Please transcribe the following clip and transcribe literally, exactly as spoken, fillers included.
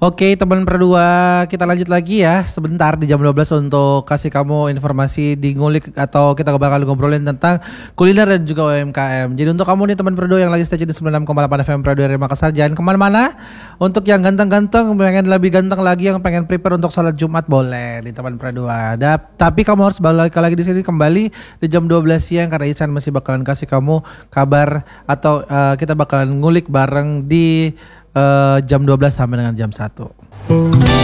Oke teman berdua, kita lanjut lagi ya sebentar di jam dua belas untuk kasih kamu informasi di ngulik atau kita bakal ngobrolin tentang kuliner dan juga U M K M. Jadi untuk kamu nih teman berdua yang lagi stay di sembilan enam koma delapan F M Radio dari Makassar, jangan kemana-mana. Untuk yang ganteng-ganteng, pengen lebih ganteng lagi, yang pengen prepare untuk sholat Jumat boleh di teman berdua. Da- tapi kamu harus balik lagi di sini kembali di jam dua belas siang karena Ican masih bakalan kasih kamu kabar atau uh, kita bakalan ngulik bareng di Uh, jam dua belas sampai dengan jam satu.